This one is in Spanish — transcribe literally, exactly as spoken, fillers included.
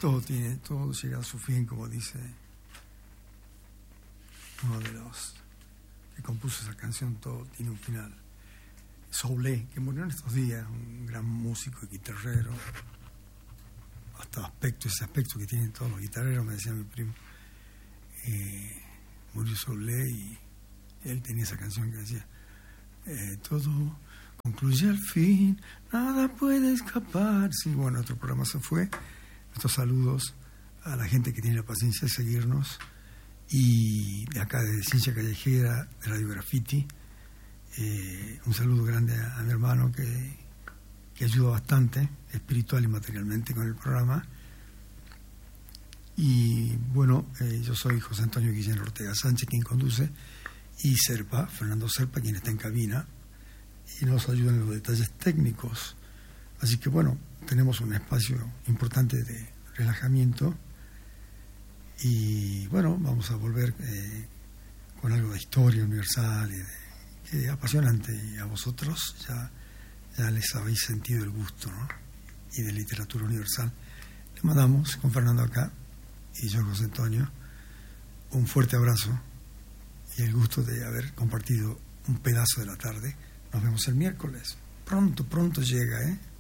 todo tiene, todo llega a su fin, como dice uno de los que compuso esa canción, todo tiene un final. Soulé, que murió en estos días, un gran músico y guitarrero, hasta aspecto, ese aspecto que tienen todos los guitarreros, me decía mi primo. Eh, murió Soulé y él tenía esa canción que decía eh, todo concluye al fin, nada puede escapar. Sí, bueno, otro programa se fue. Nuestros saludos a la gente que tiene la paciencia de seguirnos, y de acá de Ciencia Callejera, de Radio Graffiti, eh, un saludo grande a, a mi hermano que, que ayuda bastante espiritual y materialmente con el programa. Y bueno, eh, yo soy José Antonio Guillén Ortega Sánchez, quien conduce, y Serpa, Fernando Serpa, quien está en cabina y nos ayuda en los detalles técnicos. Así que bueno, tenemos un espacio importante de relajamiento, y bueno, vamos a volver eh, con algo de historia universal y de, que apasionante, y a vosotros ya, ya les habéis sentido el gusto, ¿no? Y de literatura universal. Le mandamos, con Fernando acá y yo, José Antonio, un fuerte abrazo y el gusto de haber compartido un pedazo de la tarde. Nos vemos el miércoles. Pronto, pronto llega, ¿eh?